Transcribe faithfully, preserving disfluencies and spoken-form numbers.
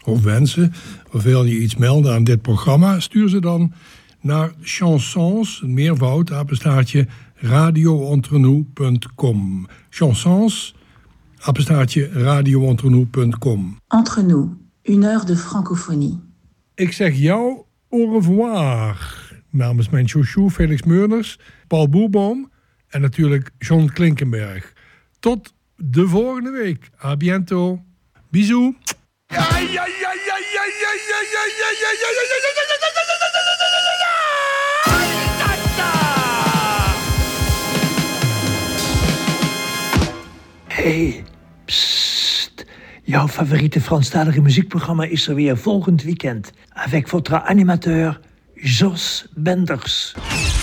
of wensen, of wil je iets melden aan dit programma, stuur ze dan naar chansons, meervoud, apenstaartje, radioentrenou punt com. Chansons, apenstaartje, radioentrenou punt com. Entre nous, une heure de francophonie. Ik zeg jou au revoir. Namens mijn chouchou Felix Meurders, Paul Boerboom en natuurlijk John Klinkenberg. Tot de volgende week. A biento. Bisous. Hey, psst. Jouw favoriete Franstalige muziekprogramma is er weer volgend weekend. Avec votre animateur Jos Benders.